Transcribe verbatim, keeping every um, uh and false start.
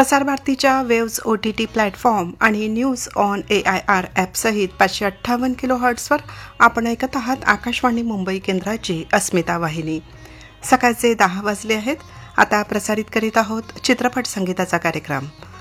प्रसारभारतीच्या waves O T T platform आणि news on A I R ॲपसहित पाचशे अठ्ठावन्न kilo हर्ट्सवर आपण ऐकत आहात आकाशवाणी मुंबई केंद्राची अस्मिता वाहिनी. सकाळचे दहा वाजले आहेत. आता प्रसारित करीत आहोत चित्रपट संगीताचा कार्यक्रम.